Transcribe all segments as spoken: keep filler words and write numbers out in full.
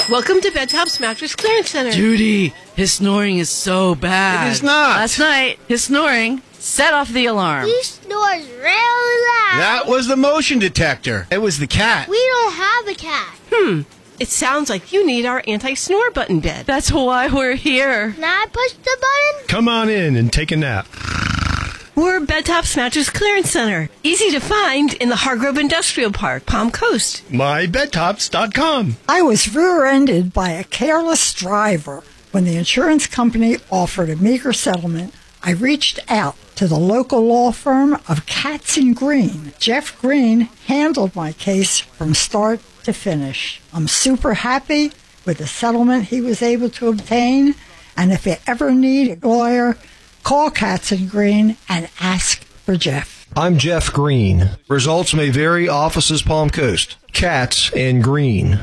Welcome to Bedtop's Mattress Clearance Center. Judy, his snoring is so bad. It is not. Last night, his snoring set off the alarm. He snores really loud. That was the motion detector. It was the cat. We don't have a cat. Hmm. It sounds like you need our anti-snore button bed. That's why we're here. Can I push the button? Come on in and take a nap. We're Bedtop's Mattress Clearance Center. Easy to find in the Hargrove Industrial Park, Palm Coast. my bed tops dot com. I was rear-ended by a careless driver. When the insurance company offered a meager settlement, I reached out to the local law firm of Katz and Green. Jeff Green handled my case from start to finish. I'm super happy with the settlement he was able to obtain, and if you ever need a lawyer, call Katz and Green and ask for Jeff. I'm Jeff Green. Results may vary. Offices Palm Coast. Katz and Green.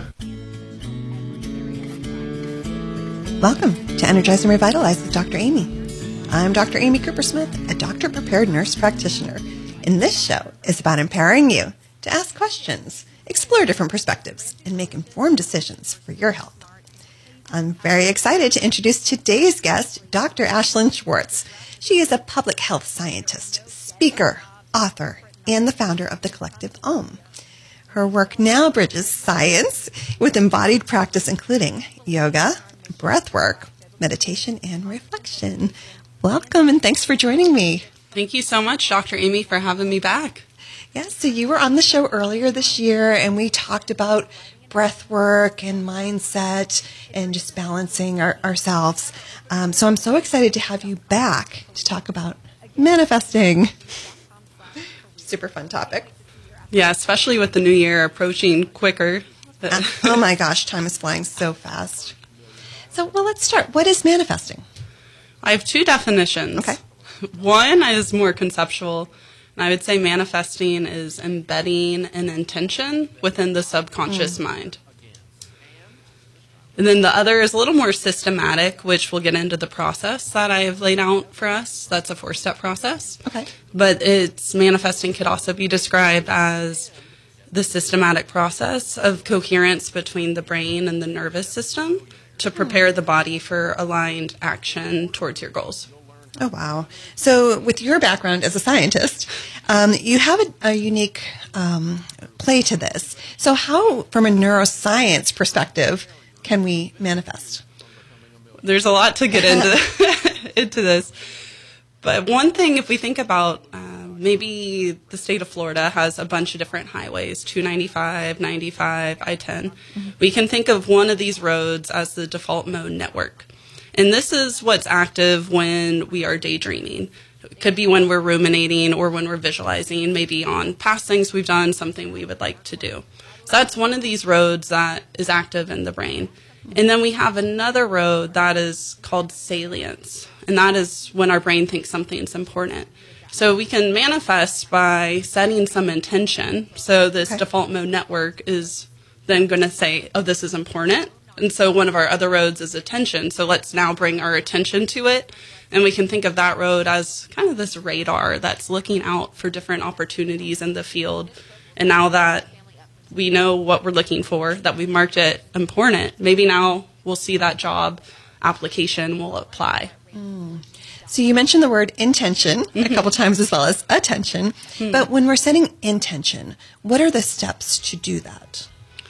Welcome to Energize and Revitalize with Doctor Amy. I'm Doctor Amy Cooper-Smith, a doctor-prepared nurse practitioner, and this show is about empowering you to ask questions, explore different perspectives, and make informed decisions for your health. I'm very excited to introduce today's guest, Doctor Ashlyn Schwartz. She is a public health scientist, speaker, author, and the founder of the Collective Om. Her work now bridges science with embodied practice, including yoga, breath work, meditation, and reflection. Welcome, and thanks for joining me. Thank you so much, Doctor Amy, for having me back. Yes, so you were on the show earlier this year, and we talked about breath work and mindset and just balancing our, ourselves. Um, so I'm so excited to have you back to talk about manifesting. Super fun topic. Yeah, especially with the new year approaching quicker. Uh, oh my gosh, time is flying so fast. So, well, let's start. What is manifesting? I have two definitions. Okay. One is more conceptual, and I would say manifesting is embedding an intention within the subconscious mm. mind. And then the other is a little more systematic, which we'll get into the process that I have laid out for us. That's a four-step process. Okay. But it's manifesting could also be described as the systematic process of coherence between the brain and the nervous system to prepare the body for aligned action towards your goals. Oh, wow. So with your background as a scientist, um, you have a, a unique um, play to this. So how, from a neuroscience perspective, can we manifest? There's a lot to get into into this. But one thing, if we think about uh, maybe the state of Florida has a bunch of different highways, two ninety-five, ninety-five, I ten. Mm-hmm. We can think of one of these roads as the default mode network. And this is what's active when we are daydreaming. It could be when we're ruminating or when we're visualizing, maybe on past things we've done, something we would like to do. So that's one of these roads that is active in the brain. And then we have another road that is called salience. And that is when our brain thinks something's important. So we can manifest by setting some intention. So this okay. default mode network is then going to say, oh, this is important. And so one of our other roads is attention. So let's now bring our attention to it. And we can think of that road as kind of this radar that's looking out for different opportunities in the field. And now that we know what we're looking for, that we've marked it important, maybe now we'll see that job application will apply. Mm. So you mentioned the word intention mm-hmm. a couple times as well as attention. Mm-hmm. But when we're setting intention, what are the steps to do that?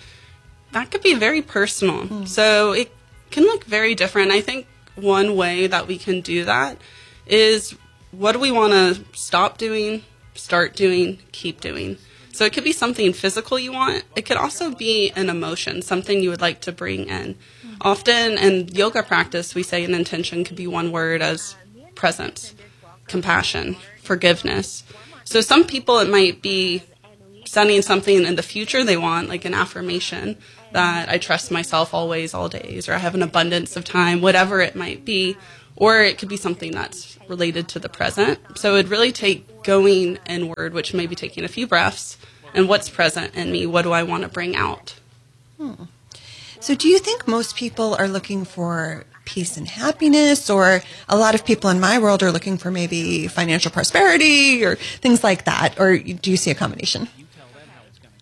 That could be very personal. Mm. So it can look very different. I think one way that we can do that is what do we want to stop doing, start doing, keep doing. So it could be something physical you want. It could also be an emotion, something you would like to bring in. Mm. Often in yoga practice, we say an intention could be one word as presence, compassion, forgiveness. So some people, it might be setting something in the future they want, like an affirmation that I trust myself always, all days, or I have an abundance of time, whatever it might be. Or it could be something that's related to the present. So it would really take going inward, which may be taking a few breaths, and what's present in me, what do I want to bring out? Hmm. So do you think most people are looking for peace and happiness, or a lot of people in my world are looking for maybe financial prosperity or things like that? Or do you see a combination?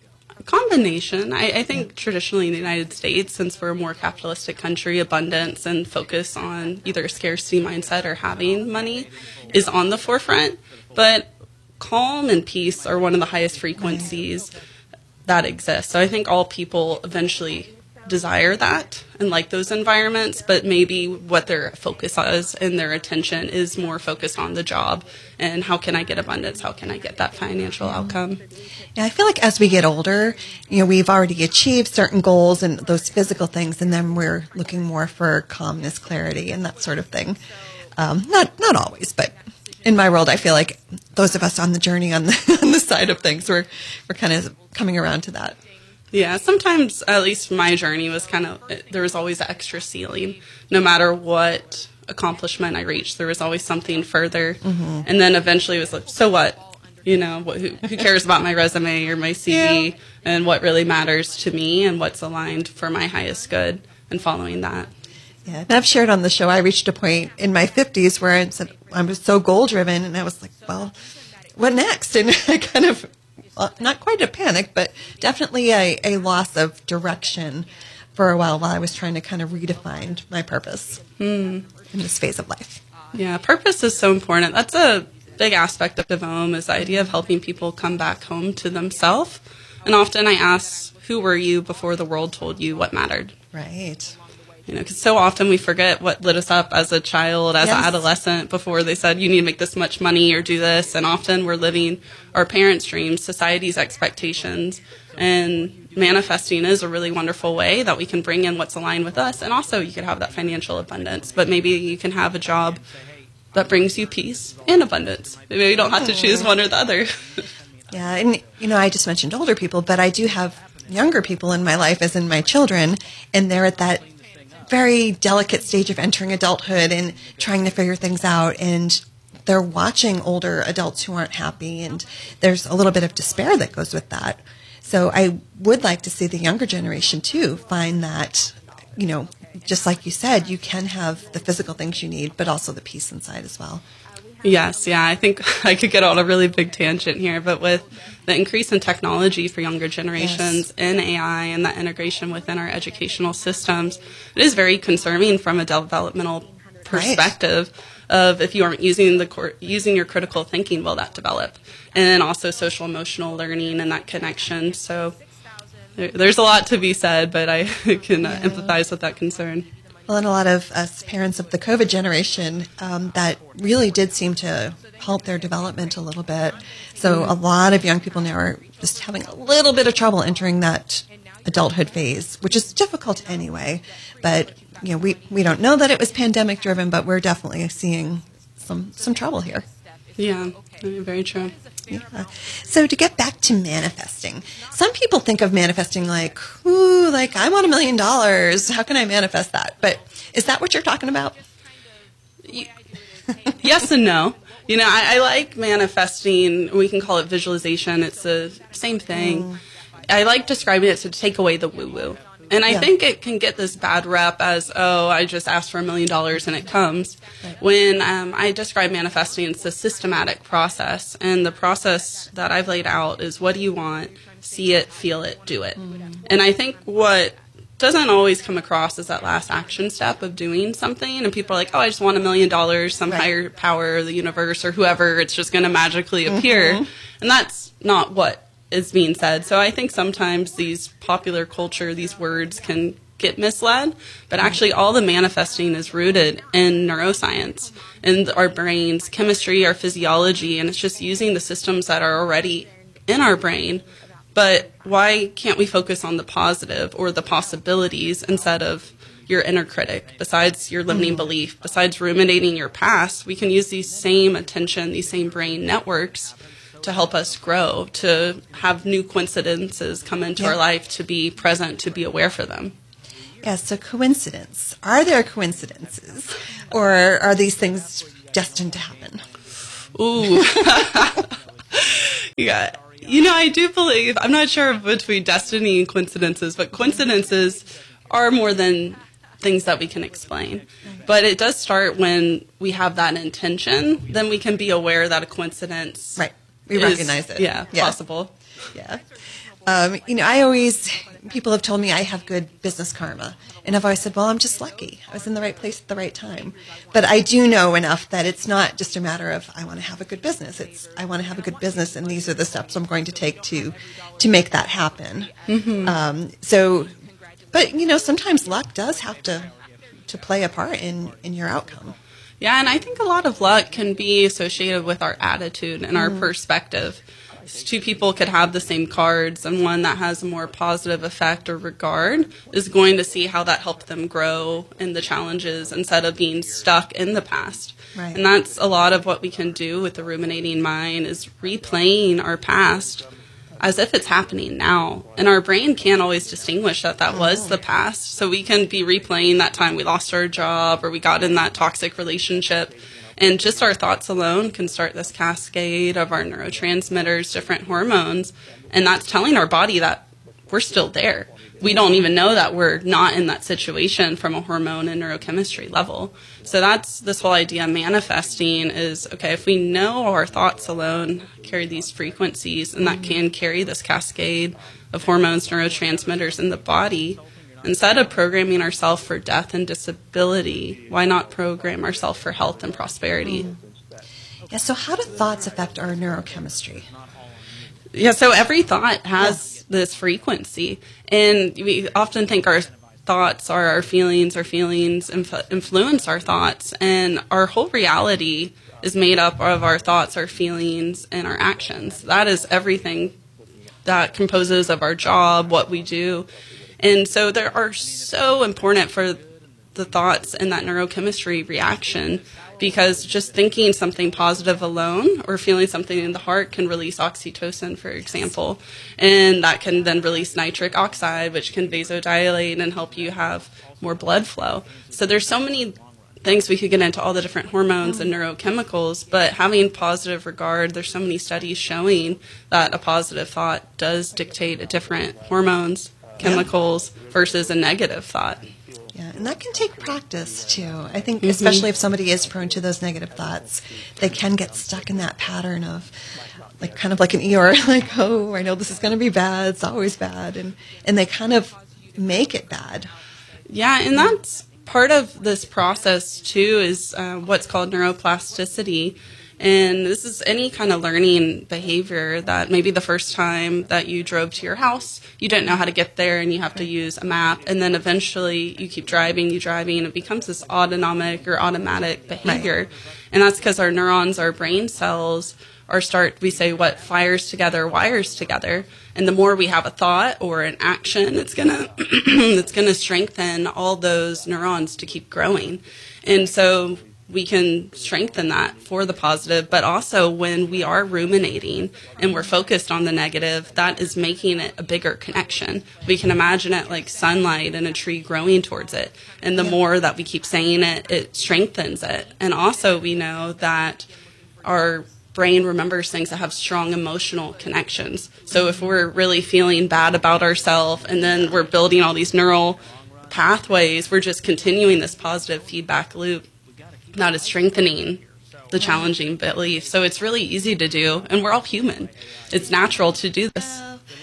Combination. I, I think traditionally in the United States, since we're a more capitalistic country, abundance and focus on either a scarcity mindset or having money is on the forefront. But calm and peace are one of the highest frequencies that exist. So I think all people eventually desire that and like those environments, but maybe what their focus is and their attention is more focused on the job and how can I get abundance, how can I get that financial outcome. Yeah, I feel like as we get older, you know, we've already achieved certain goals and those physical things, and then we're looking more for calmness, clarity, and that sort of thing. Um, not not always, but in my world, I feel like those of us on the journey on the on the side of things, we're we're kind of coming around to that. Yeah, sometimes, at least my journey was kind of, there was always an extra ceiling. No matter what accomplishment I reached, there was always something further. Mm-hmm. And then eventually it was like, so what? You know, what, who, who cares about my resume or my C V yeah. and what really matters to me and what's aligned for my highest good and following that. Yeah, and I've shared on the show, I reached a point in my fifties where I said, I was so goal-driven, and I was like, well, what next? And I kind of... Well, not quite a panic, but definitely a, a loss of direction for a while while I was trying to kind of redefine my purpose mm. in this phase of life. Yeah, purpose is so important. That's a big aspect of home, is the idea of helping people come back home to themselves. And often I ask, who were you before the world told you what mattered? Right. You know, because so often we forget what lit us up as a child, as yes. an adolescent, before they said, you need to make this much money or do this. And often we're living our parents' dreams, society's expectations. And manifesting is a really wonderful way that we can bring in what's aligned with us. And also you could have that financial abundance. But maybe you can have a job that brings you peace and abundance. Maybe you don't have to choose one or the other. Yeah, and, you know, I just mentioned older people, but I do have younger people in my life, as in my children, and they're at that very delicate stage of entering adulthood and trying to figure things out, and they're watching older adults who aren't happy, and there's a little bit of despair that goes with that. So I would like to see the younger generation too find that, you know, just like you said, you can have the physical things you need, but also the peace inside as well. Yes, yeah, I think I could get on a really big tangent here, but with the increase in technology for younger generations, yes. in A I and that integration within our educational systems, it is very concerning from a developmental perspective right. of if you aren't using the cor- using your critical thinking, will that develop? And then also social emotional learning and that connection. So there, there's a lot to be said, but I can uh, yeah. empathize with that concern. Well, and a lot of us parents of the COVID generation, um, that really did seem to halt their development a little bit. So a lot of young people now are just having a little bit of trouble entering that adulthood phase, which is difficult anyway. But, you know, we, we don't know that it was pandemic driven, but we're definitely seeing some, some trouble here. Yeah, very true. Yeah. So to get back to manifesting, some people think of manifesting like, ooh, like I want a million dollars. How can I manifest that? But is that what you're talking about? Yes and no. You know, I, I like manifesting. We can call it visualization. It's the same thing. Mm. I like describing it to take away the woo-woo. And I yeah. think it can get this bad rep as, oh, I just asked for a million dollars and it comes. Right. When um, I describe manifesting, it's a systematic process. And the process that I've laid out is what do you want? See it, feel it, do it. Mm-hmm. And I think what doesn't always come across is that last action step of doing something. And people are like, oh, I just want a million dollars, some right. higher power, the universe or whoever, it's just going to magically appear. Mm-hmm. And that's not what is being said. So I think sometimes these popular culture, these words can get misled, but actually all the manifesting is rooted in neuroscience, in our brains, chemistry, our physiology, and it's just using the systems that are already in our brain. But why can't we focus on the positive or the possibilities instead of your inner critic? Besides your limiting mm-hmm. belief, besides ruminating your past, we can use these same attention, these same brain networks to help us grow, to have new coincidences come into yeah. our life, to be present, to be aware for them. Yeah, so coincidence. Are there coincidences? Or are these things destined to happen? Ooh. Yeah. You know, I do believe, I'm not sure between destiny and coincidences, but coincidences are more than things that we can explain. But it does start when we have that intention, then we can be aware that a coincidence right. We is, recognize it. Yeah, yeah. possible. Yeah. Um, you know, I always, people have told me I have good business karma. And I've always said, well, I'm just lucky. I was in the right place at the right time. But I do know enough that it's not just a matter of I want to have a good business. It's I want to have a good business, and these are the steps I'm going to take to to make that happen. Mm-hmm. Um, so, but, you know, sometimes luck does have to, to play a part in, in your outcome. Yeah, and I think a lot of luck can be associated with our attitude and our mm. perspective. Two people could have the same cards, and one that has a more positive effect or regard is going to see how that helped them grow in the challenges instead of being stuck in the past. Right. And that's a lot of what we can do with the ruminating mind is replaying our past as if it's happening now. And our brain can't always distinguish that that was the past. So we can be replaying that time we lost our job or we got in that toxic relationship. And just our thoughts alone can start this cascade of our neurotransmitters, different hormones, and that's telling our body that we're still there. We don't even know that we're not in that situation from a hormone and neurochemistry level. So that's this whole idea of manifesting is, okay, if we know our thoughts alone carry these frequencies and that can carry this cascade of hormones, neurotransmitters in the body, instead of programming ourselves for death and disability, why not program ourselves for health and prosperity? Mm. Yeah, so how do thoughts affect our neurochemistry? Yeah, so every thought has yeah. this frequency. And we often think our thoughts are our feelings, our feelings inf- influence our thoughts. And our whole reality is made up of our thoughts, our feelings, and our actions. That is everything that composes of our job, what we do. And so they are so important for the thoughts and that neurochemistry reaction because just thinking something positive alone or feeling something in the heart can release oxytocin, for example. And that can then release nitric oxide, which can vasodilate and help you have more blood flow. So there's so many things we could get into all the different hormones and neurochemicals, but having positive regard, there's so many studies showing that a positive thought does dictate a different hormones, chemicals versus a negative thought. Yeah, and that can take practice too. I think mm-hmm. especially if somebody is prone to those negative thoughts, they can get stuck in that pattern of like kind of like an Eeyore, like, oh, I know this is going to be bad, it's always bad, and and they kind of make it bad. Yeah, and that's part of this process too is uh, what's called neuroplasticity. And this is any kind of learning behavior that maybe the first time that you drove to your house, you didn't know how to get there and you have to use a map. And then eventually you keep driving, you driving, and it becomes this autonomic or automatic behavior. Right. And that's because our neurons, our brain cells, are start, we say what fires together, wires together. And the more we have a thought or an action, it's gonna it's gonna strengthen all those neurons to keep growing. And so we can strengthen that for the positive, but also when we are ruminating and we're focused on the negative, that is making it a bigger connection. We can imagine it like sunlight and a tree growing towards it. And the more that we keep saying it, it strengthens it. And also we know that our brain remembers things that have strong emotional connections. So if we're really feeling bad about ourselves and then we're building all these neural pathways, we're just continuing this positive feedback loop that is strengthening the challenging belief. So it's really easy to do, and we're all human. It's natural to do this.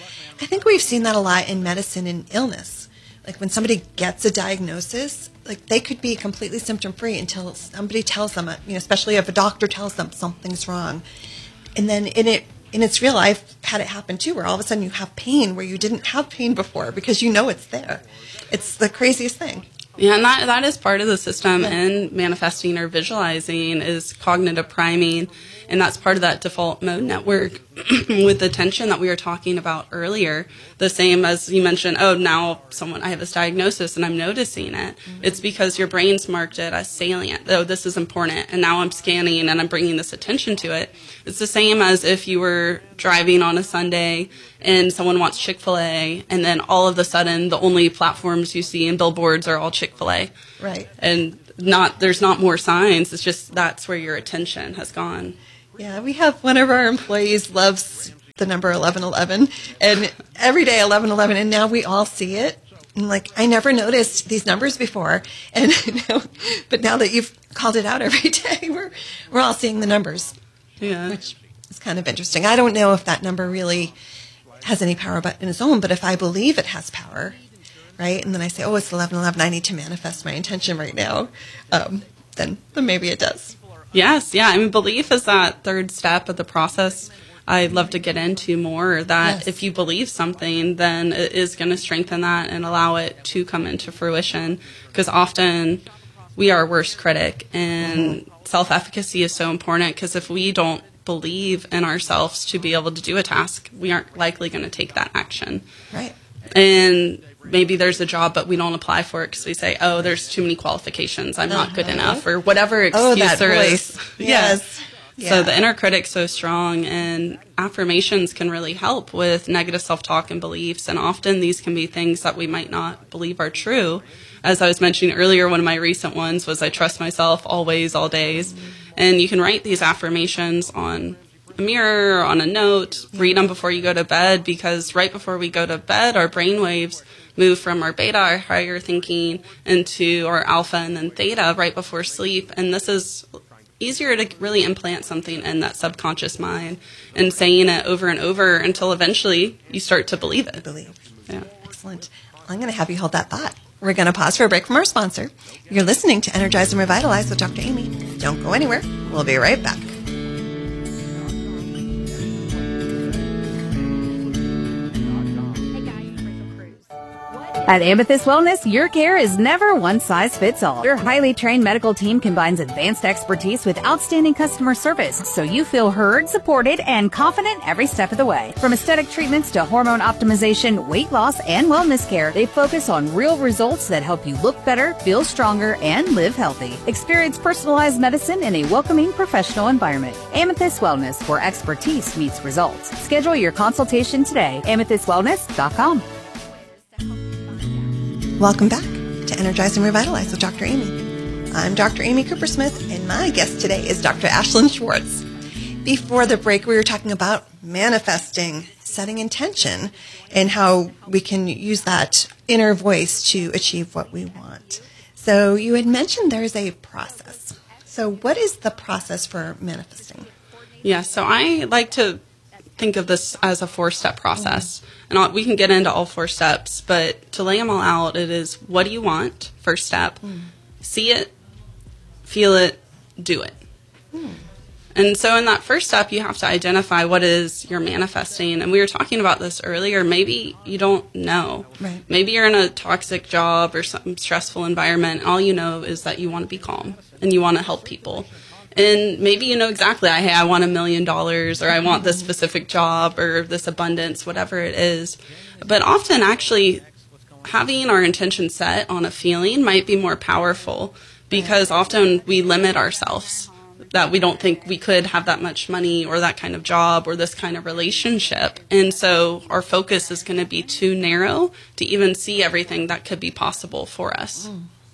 I think we've seen that a lot in medicine and illness. Like when somebody gets a diagnosis, like they could be completely symptom-free until somebody tells them, you know, especially if a doctor tells them something's wrong. And then in it, and it's real, I've had it happen too, where all of a sudden you have pain where you didn't have pain before because you know it's there. It's the craziest thing. Yeah, and that, that is part of the system in manifesting or visualizing is cognitive priming, and that's part of that default mode network with attention that we were talking about earlier. The same as you mentioned, oh, now someone I have this diagnosis and I'm noticing it. Mm-hmm. It's because your brain's marked it as salient. Oh, this is important, and now I'm scanning and I'm bringing this attention to it. It's the same as if you were driving on a Sunday and someone wants Chick-fil-A, and then all of a sudden the only platforms you see in billboards are all Chick-fil-A. Right. And not there's not more signs. It's just that's where your attention has gone. Yeah, we have one of our employees loves the number eleven eleven, and every day eleven eleven, and now we all see it. And like, I never noticed these numbers before, and now, but now that you've called it out every day, we're we're all seeing the numbers. Yeah. Which is kind of interesting. I don't know if that number really has any power but in its own, but if I believe it has power, right, and then I say, oh, it's eleven eleven, I need to manifest my intention right now, um, then, then maybe it does. Yes, yeah. I mean, belief is that third step of the process I'd love to get into more, that Yes. if you believe something, then it is going to strengthen that and allow it to come into fruition. Because often we are our worst critic, and mm-hmm. self-efficacy is so important, because if we don't believe in ourselves to be able to do a task, we aren't likely going to take that action. Right. And maybe there's a job, but we don't apply for it because we say, oh, there's too many qualifications, I'm not good enough, or whatever excuse oh, that there voice. is. Yes. Yeah. So the inner critic's so strong, and affirmations can really help with negative self-talk and beliefs, and often these can be things that we might not believe are true. As I was mentioning earlier, one of my recent ones was, I trust myself always, all days. Mm-hmm. And you can write these affirmations on a mirror, on a note, read them before you go to bed, because right before we go to bed, our brain waves move from our beta, our higher thinking, into our alpha and then theta right before sleep. And this is easier to really implant something in that subconscious mind, and saying it over and over until eventually you start to believe it. Believe. Yeah. Excellent. I'm going to have you hold that thought. We're going to pause for a break from our sponsor. You're listening to Energize and Revitalize with Doctor Amy. Don't go anywhere. We'll be right back. At Amethyst Wellness, your care is never one size fits all. Your highly trained medical team combines advanced expertise with outstanding customer service, so you feel heard, supported, and confident every step of the way. From aesthetic treatments to hormone optimization, weight loss, and wellness care, they focus on real results that help you look better, feel stronger, and live healthy. Experience personalized medicine in a welcoming professional environment. Amethyst Wellness, where expertise meets results. Schedule your consultation today. amethyst wellness dot com. Welcome back to Energize and Revitalize with Doctor Amy. I'm Doctor Amy Coopersmith, and my guest today is Doctor Ashlyn Schwartz. Before the break, we were talking about manifesting, setting intention, and how we can use that inner voice to achieve what we want. So you had mentioned there's a process. So what is the process for manifesting? Yeah, so I like to think of this as a four-step process. Mm-hmm. And all, we can get into all four steps, but to lay them all out, it is, what do you want? First step. Mm. See it, feel it, do it. Mm. And so in that first step, you have to identify what it is you're manifesting. And we were talking about this earlier. Maybe you don't know. Right. Maybe you're in a toxic job or some stressful environment. All you know is that you want to be calm and you want to help people. And maybe you know exactly, hey, I want a million dollars, or I want this specific job, or this abundance, whatever it is. But often, actually, having our intention set on a feeling might be more powerful, because often we limit ourselves, that we don't think we could have that much money, or that kind of job, or this kind of relationship. And so our focus is going to be too narrow to even see everything that could be possible for us.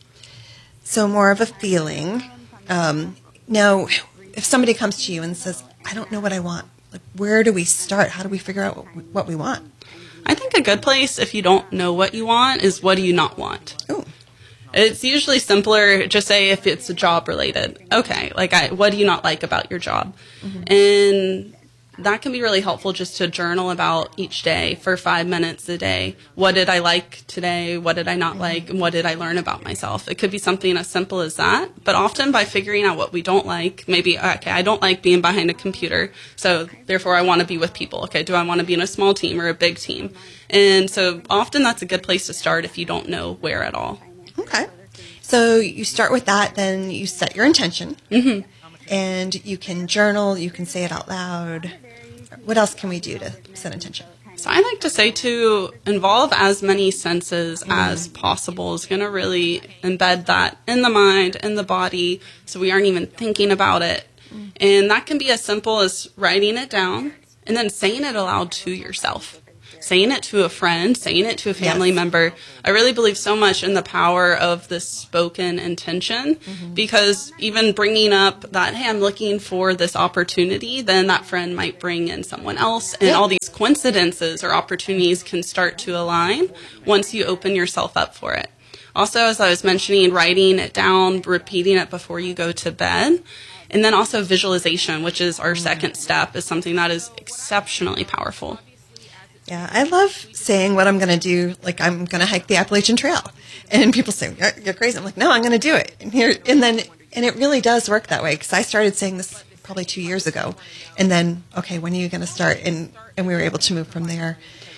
So more of a feeling. Um, Now, if somebody comes to you and says, I don't know what I want, like, where do we start? How do we figure out what we, what we want? I think a good place, if you don't know what you want, is, what do you not want? Ooh. It's usually simpler, just say if it's job related. Okay, like, I, what do you not like about your job? Mm-hmm. And that can be really helpful, just to journal about each day for five minutes a day. What did I like today? What did I not like? And what did I learn about myself? It could be something as simple as that. But often by figuring out what we don't like, maybe, okay, I don't like being behind a computer, so therefore I want to be with people. Okay, do I want to be in a small team or a big team? And so often that's a good place to start if you don't know where at all. Okay. So you start with that, then you set your intention. Mm-hmm. And you can journal, you can say it out loud. What else can we do to set intention? So I like to say to involve as many senses mm. as possible is going to really embed that in the mind, in the body, so we aren't even thinking about it. Mm. And that can be as simple as writing it down and then saying it aloud to yourself. Saying it to a friend, saying it to a family yes. member. I really believe so much in the power of this spoken intention, mm-hmm. because even bringing up that, hey, I'm looking for this opportunity, then that friend might bring in someone else, and yeah. all these coincidences or opportunities can start to align once you open yourself up for it. Also, as I was mentioning, writing it down, repeating it before you go to bed. And then also visualization, which is our mm-hmm. second step, is something that is exceptionally powerful. Yeah, I love saying what I'm going to do. Like, I'm going to hike the Appalachian Trail, and people say you're, you're crazy. I'm like, no, I'm going to do it. And here, and then, and it really does work that way because I started saying this probably two years ago, and then okay, when are you going to start? And and we were able to move from there.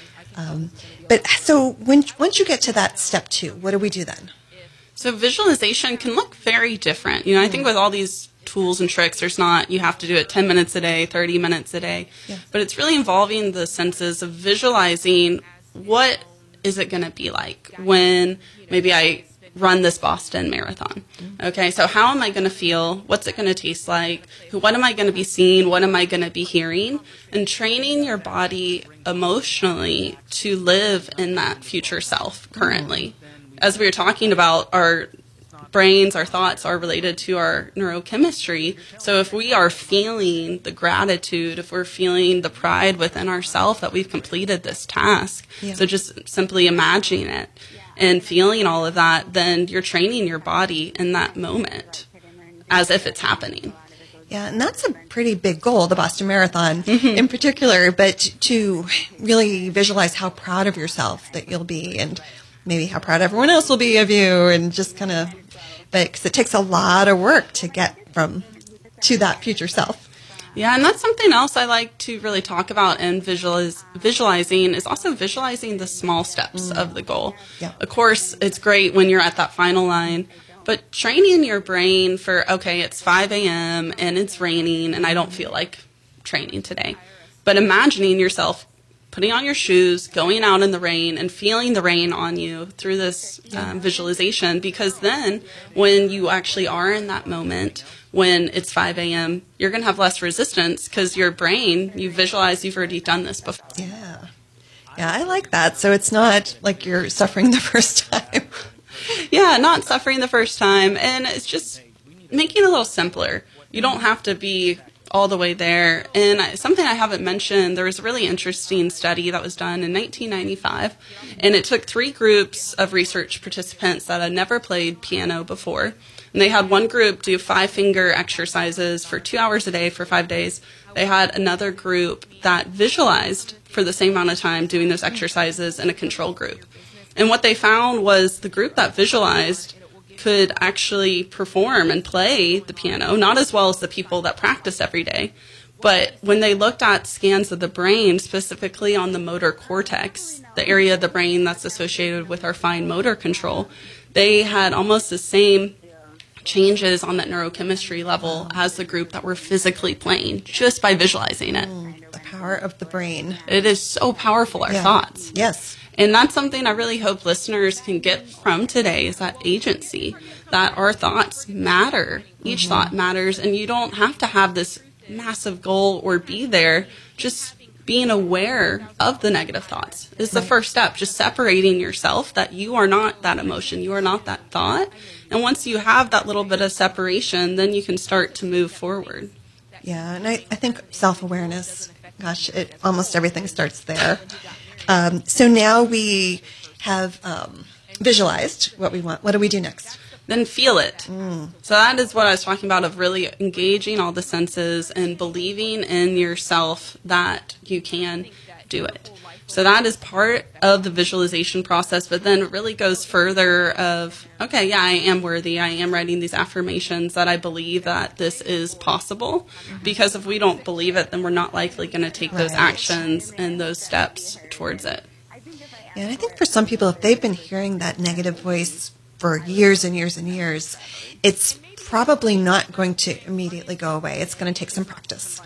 Um, but so when once you get to that step two, what do we do then? So visualization can look very different. You know, I think with all these tools and tricks, there's not, you have to do it ten minutes a day, thirty minutes a day. Yeah. But it's really involving the senses of visualizing what is it going to be like when maybe I run this Boston Marathon. Okay, so how am I going to feel? What's it going to taste like? What am I going to be seeing? What am I going to be hearing? And training your body emotionally to live in that future self currently. As we were talking about, our brains, our thoughts are related to our neurochemistry. So if we are feeling the gratitude, if we're feeling the pride within ourselves that we've completed this task, Yeah. so just simply imagining it and feeling all of that, then you're training your body in that moment as if it's happening. Yeah, and that's a pretty big goal, the Boston Marathon in particular, but to really visualize how proud of yourself that you'll be and maybe how proud everyone else will be of you and just kind of, but because it takes a lot of work to get from to that future self. Yeah, and that's something else I like to really talk about in visualiz- visualizing is also visualizing the small steps mm. of the goal. Yeah. Of course, it's great when you're at that final line, but training your brain for, okay, it's five a.m. and it's raining and I don't feel like training today. But imagining yourself putting on your shoes, going out in the rain, and feeling the rain on you through this um, visualization, because then when you actually are in that moment, when it's five a.m., you're going to have less resistance because your brain, you visualize you've already done this before. Yeah. Yeah, I like that. So it's not like you're suffering the first time. Yeah, not suffering the first time. And it's just making it a little simpler. You don't have to be all the way there. And I, something I haven't mentioned, there was a really interesting study that was done in nineteen ninety-five, and it took three groups of research participants that had never played piano before. And they had one group do five-finger exercises for two hours a day for five days. They had another group that visualized for the same amount of time doing those exercises in a control group. And what they found was the group that visualized could actually perform and play the piano, not as well as the people that practice every day. But when they looked at scans of the brain, specifically on the motor cortex, the area of the brain that's associated with our fine motor control, they had almost the same changes on that neurochemistry level as the group that were physically playing just by visualizing it. Mm, the power of the brain. It is so powerful, our Yeah. thoughts. Yes. And that's something I really hope listeners can get from today is that agency, that our thoughts matter. Each Mm-hmm. thought matters, and you don't have to have this massive goal or be there. Just being aware of the negative thoughts is the first step. Just separating yourself that you are not that emotion, you are not that thought. And once you have that little bit of separation, then you can start to move forward. Yeah, and I, I think self-awareness, gosh, it, almost everything starts there. Um, so now we have um, visualized what we want. What do we do next? Then feel it. Mm. So that is what I was talking about, of really engaging all the senses and believing in yourself that you can do it. So that is part of the visualization process, but then it really goes further of, okay, yeah, I am worthy. I am writing these affirmations that I believe that this is possible. Because if we don't believe it, then we're not likely going to take those Right. actions and those steps towards it. Yeah, and I think for some people, if they've been hearing that negative voice for years and years and years, it's probably not going to immediately go away. It's going to take some practice.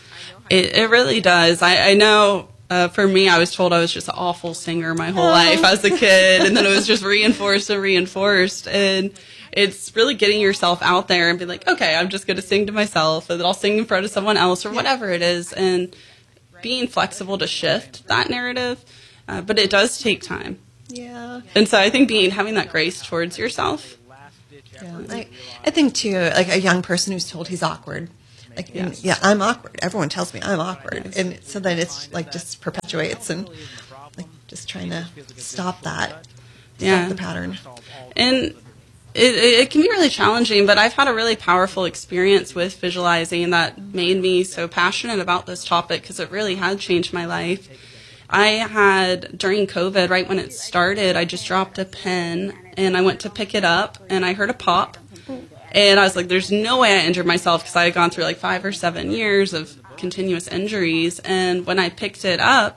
It, it really does. I, I know uh, for me, I was told I was just an awful singer my whole Oh. life as a kid, and then it was just reinforced and reinforced. And it's really getting yourself out there and be like, okay, I'm just going to sing to myself, and then I'll sing in front of someone else or whatever it is, and being flexible to shift that narrative. Uh, but it does take time. Yeah. And so I think being having that grace towards yourself. Yeah. I, I think, too, like a young person who's told he's awkward. Like, and, Yes. yeah, I'm awkward. Everyone tells me I'm awkward. And so then it's like just perpetuates and like just trying to stop that. Yeah. Stop the pattern. And it, it can be really challenging, but I've had a really powerful experience with visualizing that made me so passionate about this topic because it really had changed my life. I had, during COVID, right when it started, I just dropped a pin, and I went to pick it up, and I heard a pop. And I was like, there's no way I injured myself, because I had gone through like five or seven years of continuous injuries. And when I picked it up,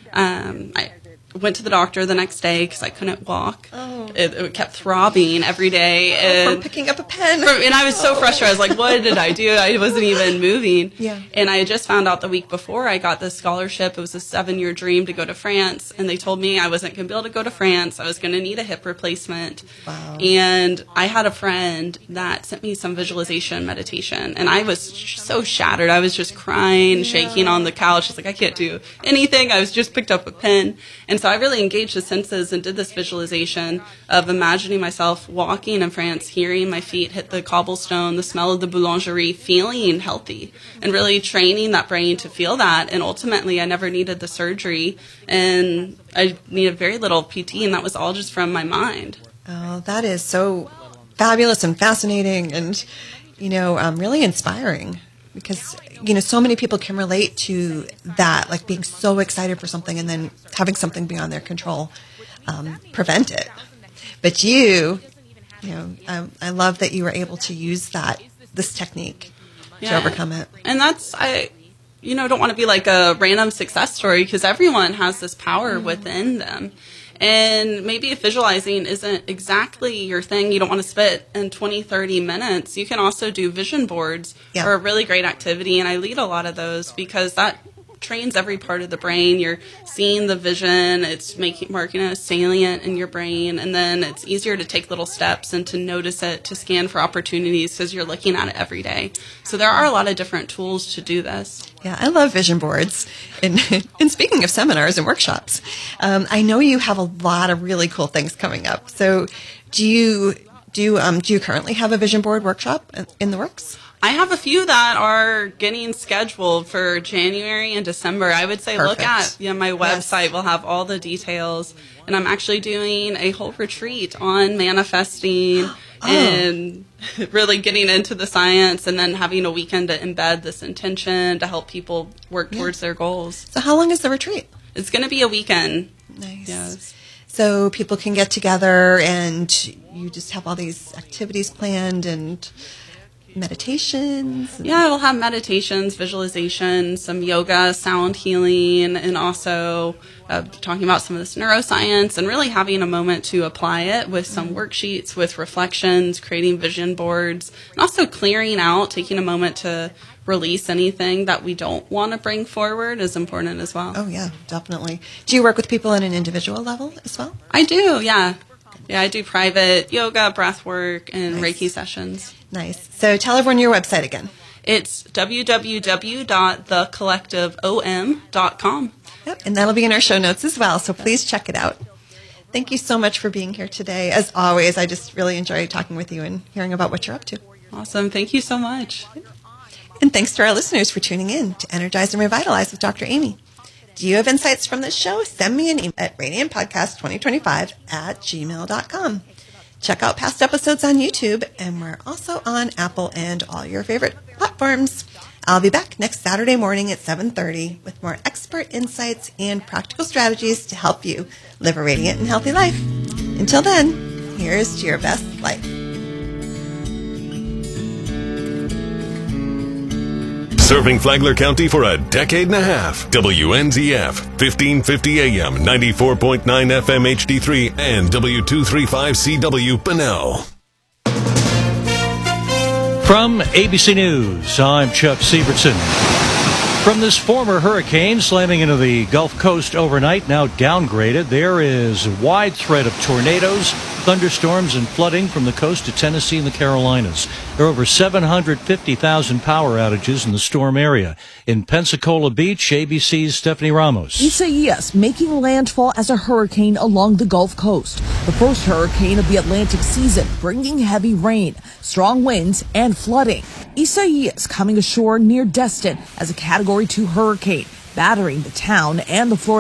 um, I went to the doctor the next day because I couldn't walk. Oh. It, it kept throbbing every day. And From picking up a pen. From, and I was so frustrated. I was like, what did I do? I wasn't even moving. Yeah. And I just found out the week before I got this scholarship. It was a seven-year dream to go to France. And they told me I wasn't going to be able to go to France. I was going to need a hip replacement. Wow. And I had a friend that sent me some visualization meditation. And I was sh- so shattered. I was just crying, yeah. shaking on the couch. It's like, I can't do anything. I was just picked up a pen. And so I really engaged the senses and did this visualization of imagining myself walking in France, hearing my feet hit the cobblestone, the smell of the boulangerie, feeling healthy, and really training that brain to feel that. And ultimately, I never needed the surgery, and I needed very little P T, and that was all just from my mind. Oh, that is so fabulous and fascinating and, you know, um, really inspiring. Because, you know, so many people can relate to that, like being so excited for something and then having something beyond their control um, prevent it. But you, you know, um, I love that you were able to use that, this technique yeah. to overcome it. And that's, I, you know, don't want to be like a random success story, because everyone has this power mm-hmm. within them. And maybe if visualizing isn't exactly your thing, you don't want to spit in twenty, thirty minutes, you can also do vision boards yeah. are a really great activity. And I lead a lot of those because that trains every part of the brain. You're seeing the vision, it's making marking it salient in your brain, and then it's easier to take little steps and to notice it, to scan for opportunities because you're looking at it every day. So there are a lot of different tools to do this. Yeah, I love vision boards. And, and speaking of seminars and workshops, um, I know you have a lot of really cool things coming up. So do you do um, do you currently have a vision board workshop in the works? I have a few that are getting scheduled for January and December. I would say Perfect. Look at you know, my website. Yes. Will have all the details. And I'm actually doing a whole retreat on manifesting oh. and really getting into the science, and then having a weekend to embed this intention to help people work yeah. towards their goals. So how long is the retreat? It's going to be a weekend. Nice. Yes. So people can get together and you just have all these activities planned and meditations? Yeah, we'll have meditations, visualization, some yoga, sound healing, and also uh, talking about some of this neuroscience and really having a moment to apply it with some worksheets, with reflections, creating vision boards, and also clearing out, taking a moment to release anything that we don't want to bring forward is important as well. Oh, yeah, definitely. Do you work with people on an individual level as well? I do, yeah. Yeah, I do private yoga, breath work, and Nice. Reiki sessions. Nice. So tell everyone your website again. It's w w w dot the collective o m dot com. Yep, and that'll be in our show notes as well, so please check it out. Thank you so much for being here today. As always, I just really enjoy talking with you and hearing about what you're up to. Awesome. Thank you so much. And thanks to our listeners for tuning in to Energize and Revitalize with Doctor Amy. Do you have insights from this show? Send me an email at radiant podcast twenty twenty-five at gmail dot com. Check out past episodes on YouTube, and we're also on Apple and all your favorite platforms. I'll be back next Saturday morning at seven thirty with more expert insights and practical strategies to help you live a radiant and healthy life. Until then, here's to your best life. Serving Flagler County for a decade and a half. W N Z F, fifteen fifty A M, ninety-four point nine F M H D three, and W two thirty-five C W Bunnell. From A B C News, I'm Chuck Sievertson. From this former hurricane slamming into the Gulf Coast overnight, now downgraded, there is a wide threat of tornadoes, thunderstorms, and flooding from the coast to Tennessee and the Carolinas. There are over seven hundred fifty thousand power outages in the storm area. In Pensacola Beach, A B C's Stephanie Ramos. Isaias making landfall as a hurricane along the Gulf Coast. The first hurricane of the Atlantic season, bringing heavy rain, strong winds, and flooding. Isaias coming ashore near Destin as a Category two hurricane, battering the town and the Florida